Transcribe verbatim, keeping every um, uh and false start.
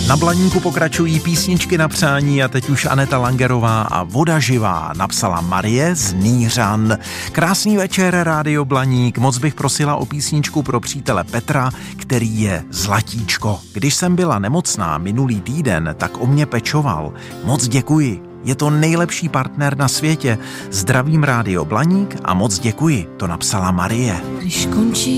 Na Blaníku pokračují písničky na přání a teď už Aneta Langerová a Voda živá napsala Marie z Nýřan. Krásný večer, Rádio Blaník. Moc bych prosila o písničku pro přítele Petra, který je zlatíčko. Když jsem byla nemocná minulý týden, tak o mě pečoval. Moc děkuji. Je to nejlepší partner na světě. Zdravím, Rádio Blaník a moc děkuji. To napsala Marie. Když končí